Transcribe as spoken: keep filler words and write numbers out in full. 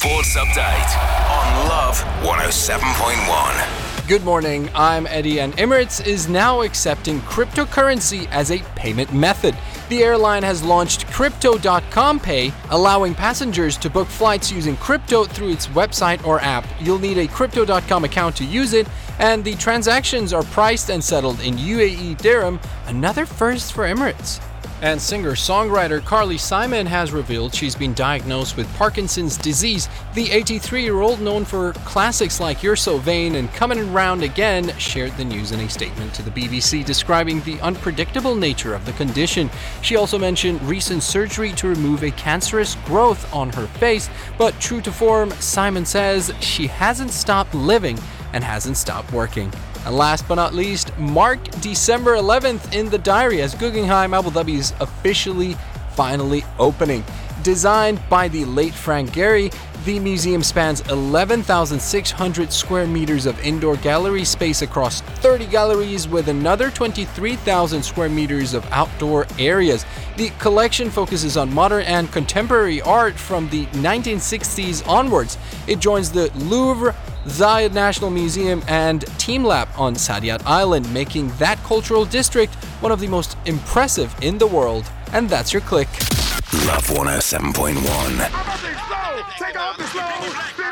Sports Update on Love one oh seven point one. Good morning, I'm Eddie, and Emirates is now accepting cryptocurrency as a payment method. The airline has launched Crypto dot com Pay, allowing passengers to book flights using crypto through its website or app. You'll need a Crypto dot com account to use it, and the transactions are priced and settled in U A E dirham, another first for Emirates. And singer-songwriter Carly Simon has revealed she's been diagnosed with Parkinson's disease. The eighty-three-year-old, known for classics like You're So Vain and Coming Around Again, shared the news in a statement to the B B C describing the unpredictable nature of the condition. She also mentioned recent surgery to remove a cancerous growth on her face, but true to form, Simon says she hasn't stopped living and hasn't stopped working. And last but not least, mark December eleventh in the diary as Guggenheim Abu Dhabi is officially, finally opening. Designed by the late Frank Gehry, the museum spans eleven thousand six hundred square meters of indoor gallery space across thirty galleries with another twenty-three thousand square meters of outdoor areas. The collection focuses on modern and contemporary art from the nineteen sixties onwards. It joins the Louvre, Zayed National Museum, and Team Lab on Saadiyat Island, making that cultural district one of the most impressive in the world. And that's your click. Love one oh seven point one. Take off the slow.